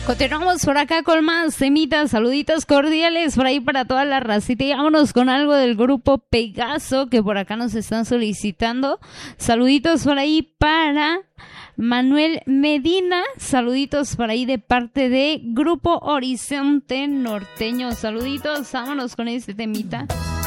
Continuamos por acá con más temitas, saluditos cordiales por ahí para toda la racita y vámonos con algo del grupo Pegaso que por acá nos están solicitando. Saluditos por ahí para Manuel Medina, saluditos por ahí de parte de Grupo Horizonte Norteño. Saluditos, vámonos con este temita.